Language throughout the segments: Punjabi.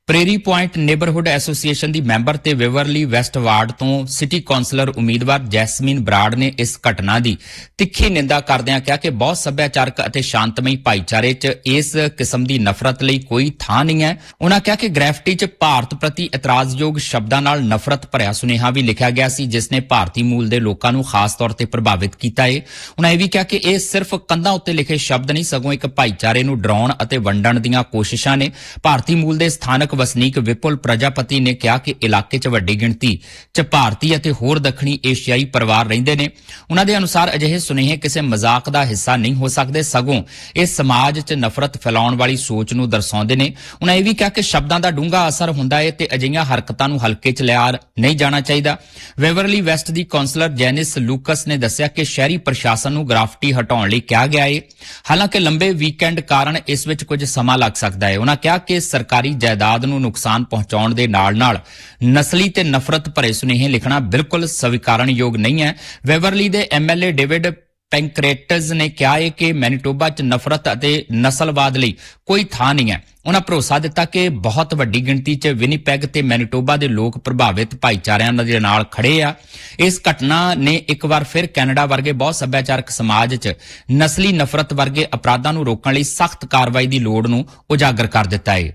ਪ੍ਰੇਰੀ ਪੁਆਇੰਟ ਨੇਬਰਹੁੱਡ ਐਸੋਸੀਏਸ਼ਨ ਦੀ ਮੈਂਬਰ ਤੇ ਵਿਵਰਲੀ ਵੈਸਟ ਵਾਰਡ ਤੋਂ ਸਿਟੀ ਕੌਂਸਲਰ ਉਮੀਦਵਾਰ ਜੈਸਮੀਨ ਬਰਾੜ ਨੇ ਇਸ ਘਟਨਾ ਦੀ ਤਿੱਖੀ ਨਿੰਦਾ ਕਰਦਿਆਂ ਕਿਹਾ ਕਿ ਬਹੁਤ ਸੱਭਿਆਚਾਰਕ ਅਤੇ ਸ਼ਾਂਤਮਈ ਭਾਈਚਾਰੇ 'ਚ ਇਸ ਕਿਸਮ ਦੀ ਨਫ਼ਰਤ ਲਈ ਕੋਈ ਥਾਂ ਨਹੀਂ ਹੈ। ਉਨ੍ਹਾਂ ਕਿਹਾ ਕਿ ਗ੍ਰੈਫਿਟੀ 'ਚ ਭਾਰਤ ਪ੍ਰਤੀ ਇਤਰਾਜ਼ਯੋਗ ਸ਼ਬਦਾਂ ਨਾਲ ਨਫ਼ਰਤ ਭਰਿਆ ਸੁਨੇਹਾ ਵੀ ਲਿਖਿਆ ਗਿਆ ਸੀ, ਜਿਸ ਨੇ ਭਾਰਤੀ ਮੂਲ ਦੇ ਲੋਕਾਂ ਨੂੰ ਖਾਸ ਤੌਰ ਤੇ ਪ੍ਰਭਾਵਿਤ ਕੀਤਾ ਹੈ। ਉਨ੍ਹਾਂ ਇਹ ਵੀ ਕਿਹਾ ਕਿ ਇਹ ਸਿਰਫ ਕੰਧਾਂ ਉੱਤੇ ਲਿਖੇ ਸ਼ਬਦ ਨਹੀਂ, ਸਗੋਂ ਇੱਕ ਭਾਈਚਾਰੇ ਨੂੰ ਡਰਾਉਣ ਅਤੇ ਵੰਡਣ ਦੀਆਂ ਕੋਸ਼ਿਸ਼ਾਂ ਨੇ। ਭਾਰਤੀ ਮੂਲ ਦੇ ਸਥਾਨਕ ਵਸਨੀਕ ਵਿਪੁਲ ਪ੍ਰਜਾਪਤੀ ਨੇ ਕਿਹਾ ਕਿ ਇਲਾਕੇ 'ਚ ਵੱਡੀ ਗਿਣਤੀ 'ਚ ਭਾਰਤੀ ਅਤੇ ਹੋਰ ਦੱਖਣੀ ਏਸ਼ੀਆਈ ਪਰਿਵਾਰ ਰਹਿੰਦੇ ਨੇ। ਉਨ੍ਹਾਂ ਦੇ ਅਨੁਸਾਰ ਅਜਿਹੇ ਸੁਨੇਹੇ ਕਿਸੇ ਮਜ਼ਾਕ ਦਾ ਹਿੱਸਾ ਨਹੀਂ ਹੋ ਸਕਦੇ, ਸਗੋਂ ਇਹ ਸਮਾਜ 'ਚ ਨਫ਼ਰਤ ਫੈਲਾਉਣ ਵਾਲੀ ਸੋਚ ਨੂੰ ਦਰਸਾਉਂਦੇ ਨੇ। ਉਨ੍ਹਾਂ ਇਹ ਵੀ ਕਿਹਾ ਕਿ ਸ਼ਬਦਾਂ ਦਾ ਡੂੰਘਾ ਅਸਰ ਹੁੰਦਾ ਹੈ ਤੇ ਅਜਿਹੀਆਂ ਹਰਕਤਾਂ ਨੂੰ ਹਲਕੇ 'ਚ ਲਿਆ ਨਹੀਂ ਜਾਣਾ ਚਾਹੀਦਾ। ਵੇਵਰਲੀ ਵੈਸਟ ਦੀ ਕੌਂਸਲਰ ਜੈਨਿਸ ਲੂਕਸ ਨੇ ਦੱਸਿਆ ਕਿ ਸ਼ਹਿਰੀ ਪ੍ਰਸ਼ਾਸਨ ਨੂੰ ਗ੍ਰਾਫਿਟੀ ਹਟਾਉਣ ਲਈ ਕਿਹਾ ਗਿਆ ਹੈ, ਹਾਲਾਂਕਿ ਲੰਬੇ ਵੀਕਐਂਡ ਕਾਰਨ ਇਸ ਵਿੱਚ ਕੁਝ ਸਮਾਂ ਲੱਗ ਸਕਦਾ ਹੈ। ਉਨ੍ਹਾਂ ਕਿਹਾ ਕਿ ਸਰਕਾਰੀ ਜਾਇਦਾਦ ਨੂੰ ਨੁਕਸਾਨ ਪਹੁੰਚਾਉਣ ਦੇ ਨਾਲ-ਨਾਲ ਨਸਲੀ ਤੇ ਨਫ਼ਰਤ ਭਰੇ ਸੁਨੇਹੇ ਲਿਖਣਾ ਬਿਲਕੁਲ ਸਵੀਕਾਰਨਯੋਗ ਨਹੀਂ ਹੈ। ਵੇਵਰਲੀ ਦੇ ਐਮਐਲਏ ਡੇਵਿਡ ਪੈਂਕਰੇਟਜ਼ ਨੇ ਕਿਹਾ ਹੈ ਕਿ ਮੈਨੀਟੋਬਾ 'ਚ ਨਫ਼ਰਤ ਅਤੇ ਨਸਲਵਾਦ ਲਈ ਕੋਈ ਥਾਂ ਨਹੀਂ ਹੈ। ਉਨ੍ਹਾਂ ਭਰੋਸਾ ਦਿੱਤਾ ਕਿ ਬਹੁਤ ਵੱਡੀ ਗਿਣਤੀ 'ਚ ਵਿਨੀਪੈਗ ਤੇ ਮੈਨੀਟੋਬਾ ਦੇ ਲੋਕ ਪ੍ਰਭਾਵਿਤ ਭਾਈਚਾਰਿਆਂ ਦੇ ਨਾਲ ਖੜੇ ਆ। ਇਸ ਘਟਨਾ ਨੇ ਇੱਕ ਵਾਰ ਫਿਰ ਕੈਨੇਡਾ ਵਰਗੇ ਬਹੁਤ ਸੱਭਿਆਚਾਰਕ ਸਮਾਜ 'ਚ ਨਸਲੀ ਨਫ਼ਰਤ ਵਰਗੇ ਅਪਰਾਧਾਂ ਨੂੰ ਰੋਕਣ ਲਈ ਸਖਤ ਕਾਰਵਾਈ ਦੀ ਲੋੜ ਨੂੰ ਉਜਾਗਰ ਕਰ ਦਿੱਤਾ ਹੈ।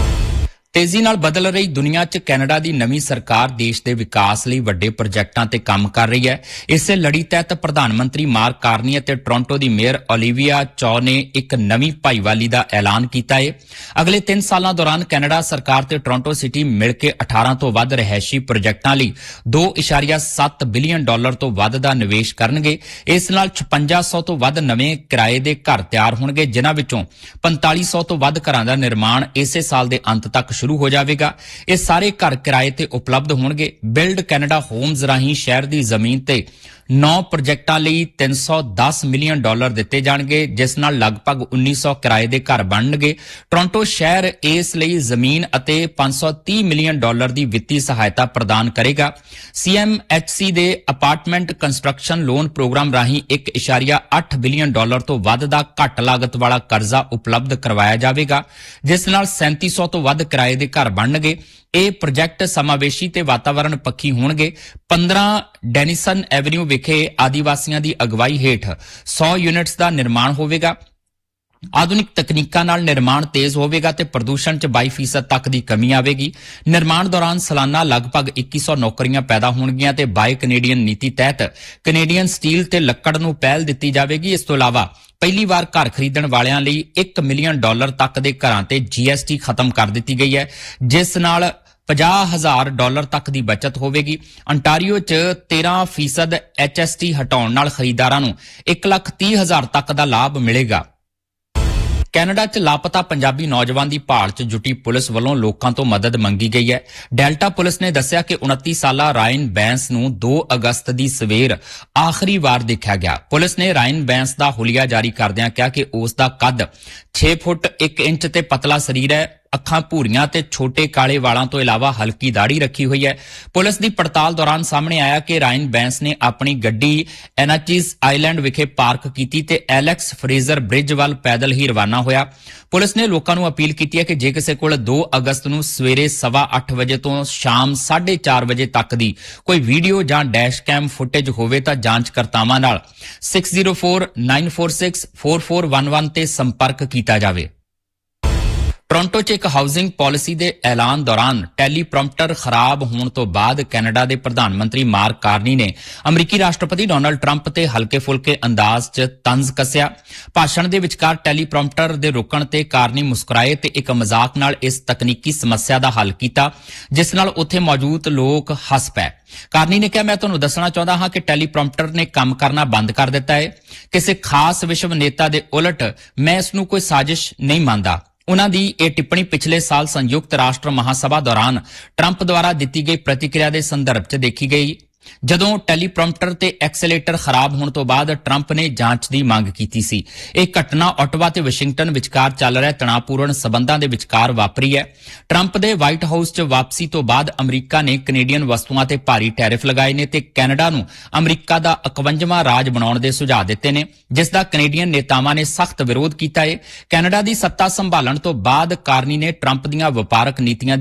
ਤੇਜ਼ੀ ਨਾਲ ਬਦਲ ਰਹੀ ਦੁਨੀਆ 'ਚ ਕੈਨੇਡਾ ਦੀ ਨਵੀਂ ਸਰਕਾਰ ਦੇਸ਼ ਦੇ ਵਿਕਾਸ ਲਈ ਵੱਡੇ ਪ੍ਰੋਜੈਕਟਾਂ ਤੇ ਕੰਮ ਕਰ ਰਹੀ ਹੈ। ਇਸੇ ਲੜੀ ਤਹਿਤ ਪ੍ਰਧਾਨ ਮੰਤਰੀ ਮਾਰਕ ਕਾਰਨੀ ਅਤੇ ਟੋਰਾਂਟੋ ਦੀ ਮੇਅਰ ਓਲੀਵੀਆ ਚੌ ਨੇ ਇੱਕ ਨਵੀਂ ਭਾਈਵਾਲੀ ਦਾ ਐਲਾਨ ਕੀਤਾ ਹੈ। ਅਗਲੇ 3 ਸਾਲਾਂ ਦੌਰਾਨ ਕੈਨੇਡਾ ਸਰਕਾਰ ਤੇ ਟੋਰਾਂਟੋ ਸਿਟੀ ਮਿਲ ਕੇ 18 ਤੋਂ ਵੱਧ ਰਿਹਾਇਸ਼ੀ ਪ੍ਰੋਜੈਕਟਾਂ ਲਈ $2.7 ਬਿਲੀਅਨ ਤੋਂ ਵੱਧ ਦਾ ਨਿਵੇਸ਼ ਕਰਨਗੇ। ਇਸ ਨਾਲ 5600 ਤੋਂ ਵੱਧ ਨਵੇਂ ਕਿਰਾਏ ਦੇ ਘਰ ਤਿਆਰ ਹੋਣਗੇ, ਜਿਨ੍ਹਾਂ ਵਿੱਚੋਂ 4500 ਤੋਂ ਵੱਧ ਘਰਾਂ ਦਾ ਨਿਰਮਾਣ ਇਸੇ ਸਾਲ ਦੇ ਅੰਤ ਤੱਕ ਸ਼ੁਰੂ ਹੋ ਜਾਵੇਗਾ। ਇਹ ਸਾਰੇ ਘਰ ਕਿਰਾਏ ਤੇ ਉਪਲਬਧ ਹੋਣਗੇ। ਬਿਲਡ ਕੈਨੇਡਾ ਹੋਮਜ਼ ਰਾਹੀਂ ਸ਼ਹਿਰ ਦੀ ਜ਼ਮੀਨ ਤੇ 9 ਪ੍ਰੋਜੈਕਟਾਂ ਲਈ $310 ਮਿਲੀਅਨ ਦਿੱਤੇ ਜਾਣਗੇ, ਜਿਸ ਨਾਲ ਲਗਭਗ 1900 ਕਿਰਾਏ ਦੇ ਘਰ ਬਣਨਗੇ। ਟੋਰਾਂਟੋ ਸ਼ਹਿਰ ਇਸ ਲਈ ਜ਼ਮੀਨ ਅਤੇ $530 ਮਿਲੀਅਨ ਦੀ ਵਿੱਤੀ ਸਹਾਇਤਾ ਪ੍ਰਦਾਨ ਕਰੇਗਾ। CMHC ਦੇ ਅਪਾਰਟਮੈਂਟ ਕੰਸਟਰਕਸ਼ਨ ਲੋਨ ਪ੍ਰੋਗਰਾਮ ਰਾਹੀਂ $1.8 ਬਿਲੀਅਨ ਤੋਂ ਵੱਧ ਦਾ ਘੱਟ ਲਾਗਤ ਵਾਲਾ ਕਰਜ਼ਾ ਉਪਲਬਧ ਕਰਵਾਇਆ ਜਾਵੇਗਾ, ਜਿਸ ਨਾਲ 3700 ਤੋਂ ਵੱਧ ਕਿਰਾਏ ਦੇ ਘਰ ਬਣਨਗੇ। ਇਹ ਪ੍ਰੋਜੈਕਟ ਸਮਾਵੇਸ਼ੀ ਤੇ ਵਾਤਾਵਰਣ ਪੱਖੀ ਹੋਣਗੇ। 15 ਡੈਨੀਸਨ ਐਵਨਿਊ ਵਿਖੇ ਆਦੀਵਾਸੀਆਂ ਦੀ ਅਗਵਾਈ ਹੇਠ 100 ਯੂਨਿਟਸ ਦਾ ਨਿਰਮਾਣ ਹੋਵੇਗਾ। ਆਧੁਨਿਕ ਤਕਨੀਕਾਂ ਨਾਲ ਨਿਰਮਾਣ ਤੇਜ਼ ਹੋਵੇਗਾ ਤੇ ਪ੍ਰਦੂਸ਼ਣ 'ਚ 22% ਤੱਕ ਦੀ ਕਮੀ ਆਵੇਗੀ। ਨਿਰਮਾਣ ਦੌਰਾਨ ਸਾਲਾਨਾ ਲਗਭਗ 2100 ਨੌਕਰੀਆਂ ਪੈਦਾ ਹੋਣਗੀਆਂ ਤੇ ਬਾਏ ਕੈਨੇਡੀਅਨ ਨੀਤੀ ਤਹਿਤ ਕੈਨੇਡੀਅਨ ਸਟੀਲ ਤੇ ਲੱਕੜ ਨੂੰ ਪਹਿਲ ਦਿੱਤੀ ਜਾਵੇਗੀ। ਇਸ ਤੋਂ ਇਲਾਵਾ ਪਹਿਲੀ ਵਾਰ ਘਰ ਖਰੀਦਣ ਵਾਲਿਆਂ ਲਈ $1 ਮਿਲੀਅਨ ਤੱਕ ਦੇ ਘਰਾਂ ਤੇ GST ਖਤਮ ਕਰ ਦਿੱਤੀ ਗਈ ਹੈ, ਜਿਸ ਨਾਲ $50,000 ਤੱਕ ਦੀ ਬਚਤ ਹੋਵੇਗੀ। ਅੰਟਾਰੀਓ 'ਚ 13% HST ਹਟਾਉਣ ਨਾਲ ਖਰੀਦਦਾਰਾਂ ਨੂੰ $1,30,000 ਤੱਕ ਦਾ ਲਾਭ ਮਿਲੇਗਾ। ਕੈਨੇਡਾ 'ਚ ਲਾਪਤਾ ਪੰਜਾਬੀ ਨੌਜਵਾਨ ਦੀ ਭਾਲ 'ਚ ਜੁਟੀ ਪੁਲਿਸ ਵੱਲੋਂ ਲੋਕਾਂ ਤੋਂ ਮਦਦ ਮੰਗੀ ਗਈ ਹੈ। ਡੈਲਟਾ ਪੁਲਿਸ ਨੇ ਦੱਸਿਆ ਕਿ 29 ਸਾਲਾ ਰਾਇਨ ਬੈਂਸ ਨੂੰ 2 ਅਗਸਤ ਦੀ ਸਵੇਰ ਆਖਰੀ ਵਾਰ ਦੇਖਿਆ ਗਿਆ। ਪੁਲਿਸ ਨੇ ਰਾਇਨ ਬੈਂਸ ਦਾ ਹੁਲੀਆ ਜਾਰੀ ਕਰਦਿਆਂ ਕਿਹਾ ਕਿ ਉਸ ਦਾ ਕੱਦ 6 ਫੁੱਟ 1 ਇੰਚ ਤੇ ਪਤਲਾ ਸਰੀਰ ਹੈ। ਅੱਖਾਂ ਭੂਰੀਆਂ ਤੇ ਛੋਟੇ ਕਾਲੇ ਵਾਲਾਂ ਤੋਂ ਇਲਾਵਾ ਹਲਕੀ ਦਾੜੀ ਰੱਖੀ ਹੋਈ ਹੈ। ਪੁਲਿਸ ਦੀ ਪੜਤਾਲ ਦੌਰਾਨ ਸਾਹਮਣੇ ਆਇਆ ਕਿ ਰਾਇਨ ਬੈਂਸ ਨੇ ਆਪਣੀ ਗੱਡੀ ਐਨਾਚੀਜ਼ ਆਈਲੈਂਡ ਵਿਖੇ ਪਾਰਕ ਕੀਤੀ ਤੇ ਐਲੈਕਸ ਫਰੇਜ਼ਰ ਬ੍ਰਿਜ ਵੱਲ ਪੈਦਲ ਹੀ ਰਵਾਨਾ ਹੋਇਆ। ਪੁਲਿਸ ਨੇ ਲੋਕਾਂ ਨੂੰ ਅਪੀਲ ਕੀਤੀ ਹੈ ਕਿ ਜੇ ਕਿਸੇ ਕੋਲ 2 ਅਗਸਤ ਨੂੰ ਸਵੇਰੇ 8:15 ਵਜੇ ਤੋਂ ਸ਼ਾਮ 4:30 ਵਜੇ ਤੱਕ ਦੀ ਕੋਈ ਵੀਡੀਓ ਜਾਂ ਡੈਸ਼ ਕੈਮ ਫੁਟੇਜ ਹੋਵੇ ਤਾਂ ਜਾਂਚਕਰਤਾਵਾਂ ਨਾਲ 6049464411 ਤੇ ਸੰਪਰਕ ਕੀਤਾ ਜਾਵੇ। ਟੋਰਾਂਟੋ 'ਚ ਇੱਕ ਹਾਊਸਿੰਗ ਪਾਲਿਸੀ ਦੇ ਐਲਾਨ ਦੌਰਾਨ ਟੈਲੀਪ੍ਰੋਂਪਟਰ ਖਰਾਬ ਹੋਣ ਤੋਂ ਬਾਅਦ ਕੈਨੇਡਾ ਦੇ ਪ੍ਰਧਾਨ ਮੰਤਰੀ ਮਾਰਕ ਕਾਰਨੀ ਨੇ ਅਮਰੀਕੀ ਰਾਸ਼ਟਰਪਤੀ ਡੋਨਾਲਡ ਟਰੰਪ ਤੇ ਹਲਕੇ-ਫੁਲਕੇ ਅੰਦਾਜ਼ 'ਚ ਤੰਜ਼ ਕੱਸਿਆ। ਭਾਸ਼ਣ ਦੇ ਵਿਚਕਾਰ ਟੈਲੀਪ੍ਰੋਂਪਟਰ ਦੇ ਰੁਕਣ ਤੇ ਕਾਰਨੀ ਮੁਸਕਰਾਏ ਤੇ ਇੱਕ ਮਜ਼ਾਕ ਨਾਲ ਇਸ ਤਕਨੀਕੀ ਸਮੱਸਿਆ ਦਾ ਹੱਲ ਕੀਤਾ, ਜਿਸ ਨਾਲ ਉੱਥੇ ਮੌਜੂਦ ਲੋਕ ਹੱਸ ਪਏ। ਕਾਰਨੀ ਨੇ ਕਿਹਾ, ਮੈਂ ਤੁਹਾਨੂੰ ਦੱਸਣਾ ਚਾਹੁੰਦਾ ਹਾਂ ਕਿ ਟੈਲੀਪ੍ਰੋਂਪਟਰ ਨੇ ਕੰਮ ਕਰਨਾ ਬੰਦ ਕਰ ਦਿੱਤਾ ਹੈ। ਕਿਸੇ ਖਾਸ ਵਿਸ਼ਵ ਨੇਤਾ ਦੇ ਉਲਟ ਮੈਂ ਇਸ ਨੂੰ ਕੋਈ ਸਾਜ਼ਿਸ਼ ਨਹੀਂ ਮੰਨਦਾ। ਉਨ੍ਹਾਂ ਦੀ ਇਹ ਟਿੱਪਣੀ ਪਿਛਲੇ ਸਾਲ ਸੰਯੁਕਤ ਰਾਸ਼ਟਰ ਮਹਾਸਭਾ ਦੌਰਾਨ ਟਰੰਪ ਦੁਆਰਾ ਦਿੱਤੀ ਗਈ ਪ੍ਰਤੀਕਿਰਿਆ ਦੇ ਸੰਦਰਭ 'ਚ ਦੇਖੀ ਗਈ, ਜਦੋਂ ਟੈਲੀਪ੍ਰੋਂਪਟਰ ਤੇ ਐਕਸੇਲੇਟਰ ਖਰਾਬ ਹੋਣ ਤੋਂ ਬਾਅਦ ਟਰੰਪ ਨੇ ਜਾਂਚ ਦੀ ਮੰਗ ਕੀਤੀ ਸੀ। ਇਹ ਘਟਨਾ ਓਟਵਾ ਤੇ ਵਾਸ਼ਿੰਗਟਨ ਵਿਚਕਾਰ ਚੱਲ ਰਹੇ ਤਣਾਅਪੂਰਨ ਸਬੰਧਾਂ ਦੇ ਵਿਚਕਾਰ ਵਾਪਰੀ ਹੈ। ਟਰੰਪ ਦੇ ਵਾਈਟ ਹਾਊਸ 'ਚ ਵਾਪਸੀ ਤੋਂ ਬਾਅਦ ਅਮਰੀਕਾ ਨੇ ਕੈਨੇਡੀਅਨ ਵਸਤੂਆਂ ਤੇ ਭਾਰੀ ਟੈਰਿਫ ਲਗਾਏ ਨੇ ਤੇ ਕੈਨੇਡਾ ਨੂੰ ਅਮਰੀਕਾ ਦਾ 51ਵਾਂ ਰਾਜ ਬਣਾਉਣ ਦੇ ਸੁਝਾਅ ਦਿੱਤੇ ਨੇ, ਜਿਸ ਦਾ ਕੈਨੇਡੀਅਨ ਨੇਤਾਵਾਂ ਨੇ ਸਖਤ ਵਿਰੋਧ ਕੀਤਾ ਹੈ। ਕੈਨੇਡਾ ਦੀ ਸੱਤਾ ਸੰਭਾਲਣ ਤੋਂ ਬਾਅਦ ਕਾਰਨੀ ਨੇ ਟਰੰਪ ਦੀਆਂ ਵਪਾਰਕ ਨੀਤੀਆਂ